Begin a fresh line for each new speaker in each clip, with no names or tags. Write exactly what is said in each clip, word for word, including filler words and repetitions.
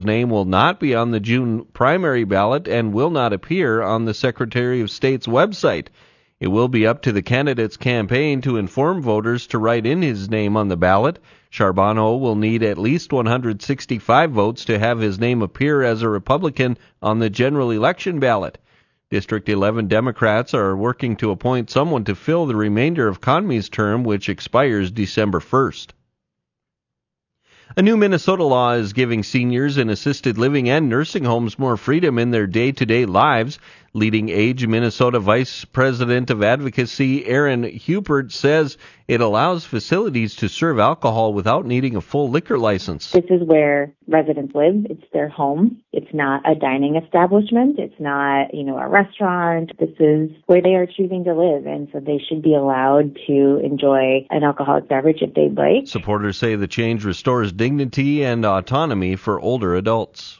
name will not be on the June primary ballot and will not appear on the Secretary of State's website. It will be up to the candidate's campaign to inform voters to write in his name on the ballot. Charbonneau will need at least one hundred sixty-five votes to have his name appear as a Republican on the general election ballot. District eleven Democrats are working to appoint someone to fill the remainder of Conmy's term, which expires December first. A new Minnesota law is giving seniors in assisted living and nursing homes more freedom in their day-to-day lives. Leading Age Minnesota Vice President of Advocacy Aaron Hupert says it allows facilities to serve alcohol without needing a full liquor license.
This is where residents live. It's their home. It's not a dining establishment. It's not, you know, a restaurant. This is where they are choosing to live, and so they should be allowed to enjoy an alcoholic beverage if they'd like.
Supporters say the change restores dignity and autonomy for older adults.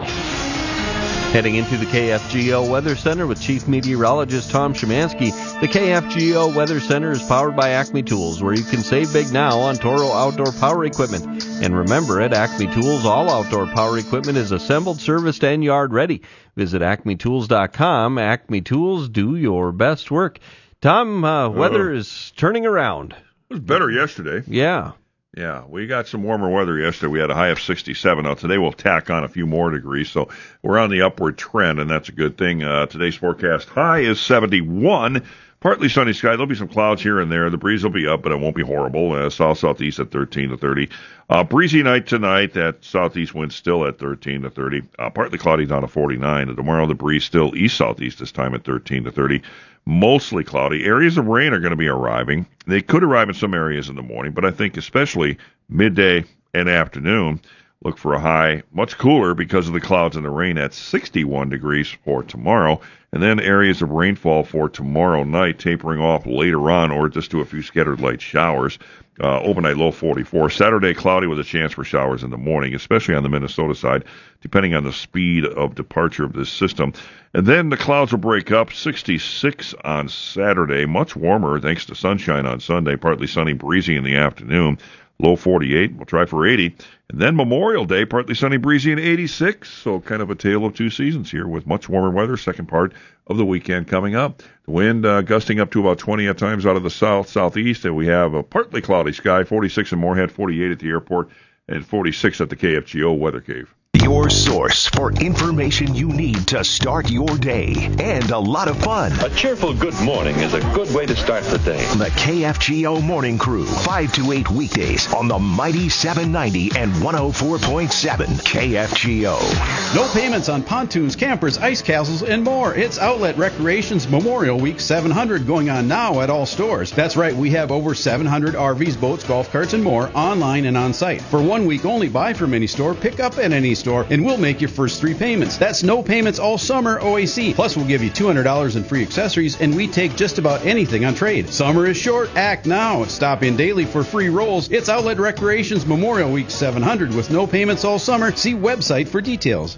Heading into the K F G O Weather Center with Chief Meteorologist Tom Szymanski. The K F G O Weather Center is powered by Acme Tools, where you can save big now on Toro outdoor power equipment. And remember, at Acme Tools, all outdoor power equipment is assembled, serviced, and yard ready. Visit acme tools dot com. Acme Tools, do your best work. Tom, uh, weather uh, is turning around.
It was better yesterday.
Yeah.
Yeah, we got some warmer weather yesterday. We had a high of sixty-seven. Now, today we'll tack on a few more degrees, so we're on the upward trend, and that's a good thing. Uh, today's forecast high is seventy-one. Partly sunny sky. There'll be some clouds here and there. The breeze will be up, but it won't be horrible. Uh, south-southeast at thirteen to thirty. Uh, breezy night tonight. That southeast wind still at thirteen to thirty. Uh, partly cloudy down to forty-nine. And tomorrow the breeze still east-southeast this time at thirteen to thirty. Mostly cloudy. Areas of rain are going to be arriving. They could arrive in some areas in the morning, but I think especially midday and afternoon, look for a high, much cooler because of the clouds and the rain at sixty-one degrees for tomorrow. And then areas of rainfall for tomorrow night, tapering off later on, or just do a few scattered light showers. Uh, overnight low forty-four. Saturday cloudy with a chance for showers in the morning, especially on the Minnesota side, depending on the speed of departure of this system. And then the clouds will break up. sixty-six on Saturday, much warmer thanks to sunshine on Sunday. Partly sunny, breezy in the afternoon. Low forty-eight. We'll try for eighty. And then Memorial Day, partly sunny, breezy, and eighty-six. So kind of a tale of two seasons here with much warmer weather. Second part of the weekend coming up. The wind uh, gusting up to about twenty at times out of the south, southeast. And we have a partly cloudy sky, forty-six in Moorhead, forty-eight at the airport, and forty-six at the K F G O Weather Cave.
Your source for information you need to start your day and a lot of fun.
A cheerful good morning is a good way to start the day.
The K F G O Morning Crew, five to eight weekdays on the mighty seven ninety and one oh four point seven K F G O.
No payments on pontoons, campers, ice castles, and more. It's Outlet Recreation's Memorial Week seven hundred going on now at all stores. That's right, we have over seven hundred R Vs, boats, golf carts, and more online and on site. For one week only, buy from any store, pick up at any store, and we'll make your first three payments. That's no payments all summer, O A C. Plus, we'll give you two hundred dollars in free accessories, and we take just about anything on trade. Summer is short. Act now. Stop in daily for free rolls. It's Outlet Recreation's Memorial Week seven hundred with no payments all summer. See website for details.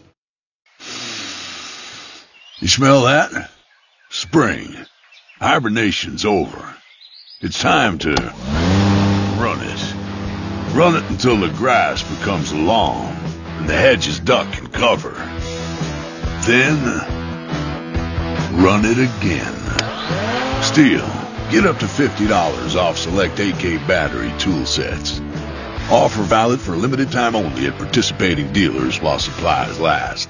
You smell that? Spring. Hibernation's over. It's time to run it. Run it until the grass becomes long and the hedges duck and cover. Then, run it again. Stihl, get up to fifty dollars off select A K battery tool sets. Offer valid for a limited time only at participating dealers while supplies last.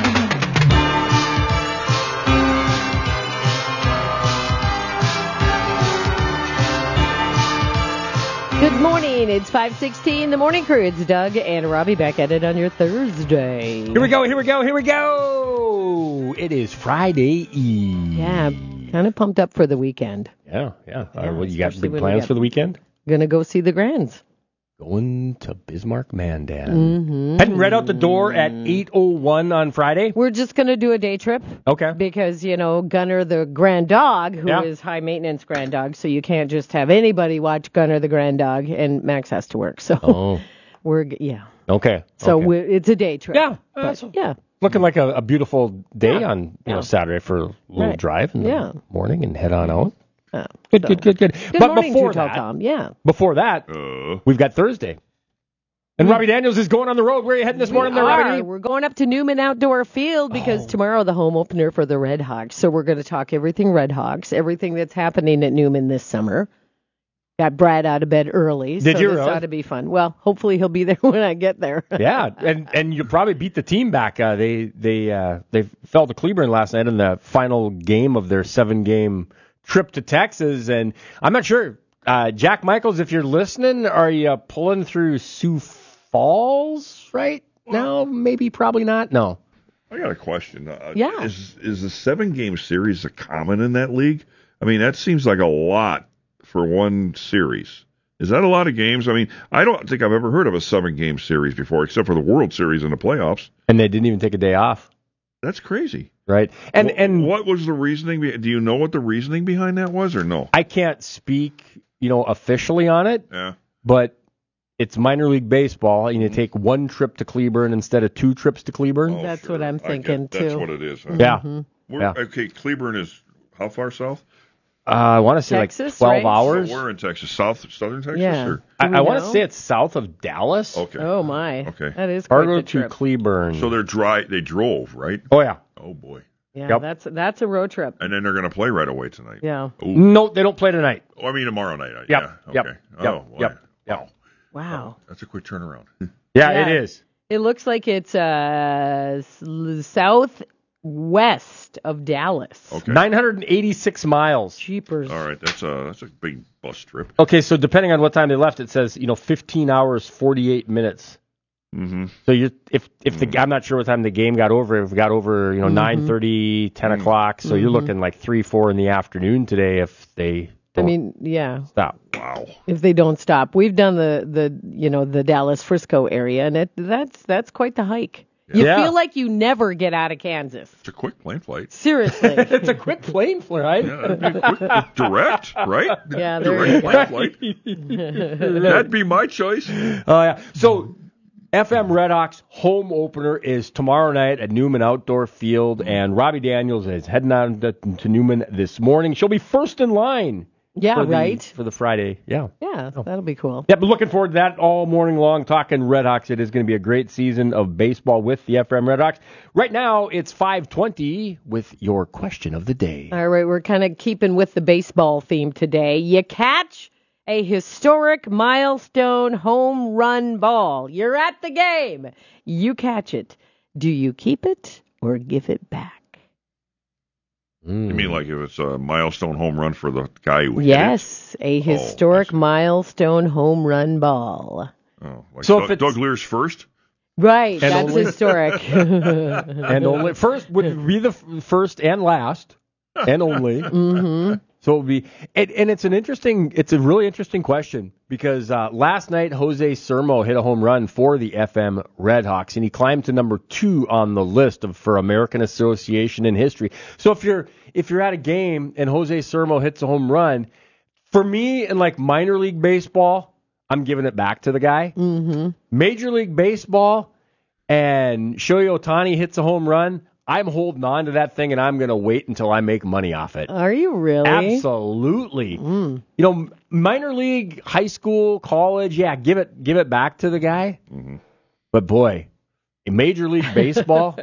Good morning. It's five sixteen, the Morning Crew. It's Doug and Robbie back at it on your Thursday.
Here we go, here we go, here we go. It is Friday Eve.
Yeah, kind of pumped up for the weekend.
Yeah, yeah.
yeah
uh, what, you got big
plans
plans for the weekend?
Gonna go see the Grands.
Going to Bismarck Mandan.
Mm-hmm.
Heading right out the door at eight oh one on Friday.
We're just going to do a day trip.
Okay.
Because, you know, Gunner the Grand Dog, who
yeah.
is high maintenance Grand Dog, so you can't just have anybody watch Gunner the Grand Dog, and Max has to work. So
oh.
we're, yeah.
Okay.
So
okay.
We're, it's a day trip.
Yeah.
But,
uh,
yeah.
Looking like a, a beautiful day
yeah.
on you
yeah.
know Saturday for a little
right.
drive in the
yeah.
morning and head on out.
Oh,
good,
so.
good, good, good,
Good
but
morning,
before
Tutal
that,
Tom. Yeah.
Before that,
Uh,
we've got Thursday. And Robbie Daniels is going on the road. Where are you heading this morning
we
there,
are.
Robbie?
We're going up to Newman Outdoor Field because
Oh.
tomorrow the home opener for the Red Hawks. So we're going to talk everything Red Hawks, everything that's happening at Newman this summer. Got Brad out of bed early,
Did
so
you
this
really?
ought to be fun. Well, hopefully he'll be there when I get there.
Yeah, and and you probably beat the team back. Uh, they they uh, they fell to Cleburne last night in the final game of their seven game trip to Texas, and I'm not sure, uh, Jack Michaels, if you're listening, are you pulling through Sioux Falls right now? Maybe, probably not. No.
I got a question. Uh,
Yeah.
Is is the seven game series a common in that league? I mean, that seems like a lot for one series. Is that a lot of games? I mean, I don't think I've ever heard of a seven game series before, except for the World Series and the playoffs.
And they didn't even take a day off.
That's crazy.
Right. And
what,
and
what was the reasoning? be- Do you know what the reasoning behind that was, or no?
I can't speak, you know, officially on it,
Yeah.
but it's minor league baseball, and you take one trip to Cleburne instead of two trips to Cleburne.
Oh,
That's
sure.
what I'm
I get-
thinking,
That's
too.
what it is. Huh?
Yeah.
Where,
Yeah.
Okay, Cleburne is how far south?
Uh, I want to say
Texas,
like twelve
right?
hours.
So we're in Texas, south, southern Texas.
Yeah.
Or?
Do
I,
we
I want to
know?
say it's south of Dallas.
Okay.
Oh, my.
Okay.
That is quite
Fargo
the
to
trip.
Cleburne.
So they're dry. They drove, right?
oh yeah.
Oh boy.
Yeah,
Yep.
that's that's a road trip.
And then they're going to play right away tonight.
Yeah.
Ooh.
No, they don't play tonight.
Oh, I mean tomorrow night. I-
Yep,
Yeah.
yep,
Okay.
yep,
Oh, boy.
yep, yep.
Wow.
Wow.
That's a quick turnaround.
Yeah,
Yeah.
it is.
It looks like it's uh, s- southwest of Dallas.
Okay.
nine hundred eighty-six miles.
Jeepers.
All right. That's a that's a big bus trip.
Okay, so depending on what time they left, it says you know fifteen hours forty-eight minutes.
Mm-hmm.
So you if if the I'm not sure what time the game got over. If it got over you know nine thirty, ten o'clock. So you're looking like three, four in the afternoon today if they
I
don't
mean, yeah.
stop.
Wow.
If they don't stop, we've done the, the you know the Dallas Frisco area, and it that's that's quite the hike. You
Yeah.
feel like you never get out of Kansas.
It's a quick plane flight.
Seriously.
It's a quick plane flight.
Yeah, that'd be a quick, direct, right?
Yeah, there
direct
you go.
plane flight. That'd be my choice.
Oh yeah. So F M Red Hawks home opener is tomorrow night at Newman Outdoor Field, and Robbie Daniels is heading on to, to Newman this morning. She'll be first in line.
Yeah,
for the,
right.
For the Friday. Yeah.
Yeah, that'll be cool.
Yep, looking forward to that all morning long, talking Red Hawks. It is going to be a great season of baseball with the F M Red Hawks. Right now, it's five twenty with your question of the day.
All right, we're kind of keeping with the baseball theme today. You catch a historic milestone home run ball. You're at the game. You catch it. Do you keep it or give it back?
You mean like if it's a milestone home run for the guy who hit
Yes, a historic
I see.
milestone home run ball.
it? Oh, like
So if
Doug,
it's-
Doug Lear's first?
Right,
And
that's
only-
historic.
And only first would be the f- first and last, and only.
hmm
So it would be, and, and it's an interesting, it's a really interesting question because uh, last night Jose Sermo hit a home run for the F M Red Hawks, and he climbed to number two on the list of for American Association in history. So if you're if you're at a game and Jose Sermo hits a home run, for me in like minor league baseball, I'm giving it back to the guy.
hmm
Major League Baseball and Shohei Ohtani hits a home run, I'm holding on to that thing and I'm going to wait until I make money off it.
Are you really?
Absolutely. You know, minor league, high school, college, yeah, give it give it back to the guy.
Mm-hmm.
But boy, in Major League Baseball,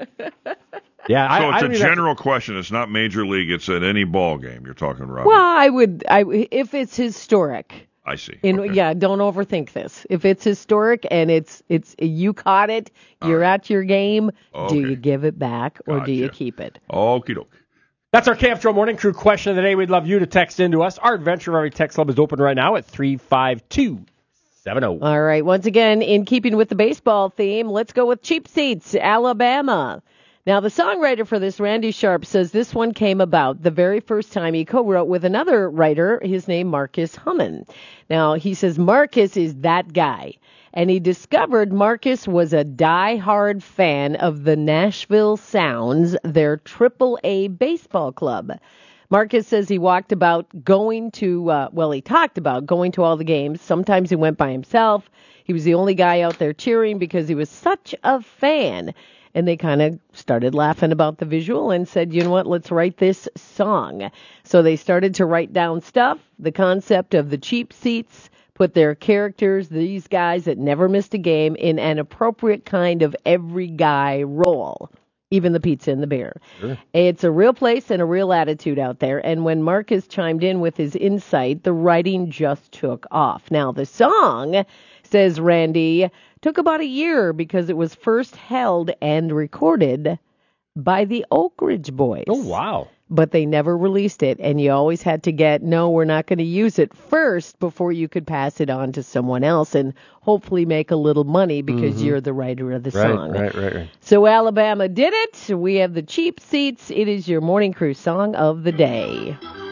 yeah, I,
So it's
I
a
don't even have to-
general question. It's not major league. It's at any ball game. You're talking, Robbie.
Well, I would, I if it's historic.
I see.
In,
Okay.
Yeah, don't overthink this. If it's historic and it's it's you caught it, you're at your game.
Okay.
Do you give it back or do you
Gotcha.
keep it?
Okie doke.
That's our K F Show Morning Crew question of the day. We'd love you to text into us. Our Adventure Rally Text Club is open right now at three five two seven zero.
All right. Once again, in keeping with the baseball theme, let's go with Cheap Seats, Alabama. Now, the songwriter for this, Randy Sharp, says this one came about the very first time he co-wrote with another writer, his name Marcus Hummin. Now, he says Marcus is that guy. And he discovered Marcus was a die-hard fan of the Nashville Sounds, their triple A baseball club. Marcus says he walked about going to, uh, well, he talked about going to all the games. Sometimes he went by himself. He was the only guy out there cheering because he was such a fan. And they kind of started laughing about the visual and said, you know what, let's write this song. So they started to write down stuff, the concept of the cheap seats, put their characters, these guys that never missed a game, in an appropriate kind of every guy role. Even the pizza and the beer. Sure. It's a real place and a real attitude out there. And when Marcus chimed in with his insight, the writing just took off. Now, the song, says Randy, took about a year because it was first held and recorded by the Oak Ridge Boys.
Oh, wow.
But they never released it, and you always had to get, no, we're not going to use it first before you could pass it on to someone else and hopefully make a little money because mm-hmm. you're the writer of the
right,
song.
Right, right, right.
So Alabama did it. We have the Cheap Seats. It is your Morning Crew song of the day.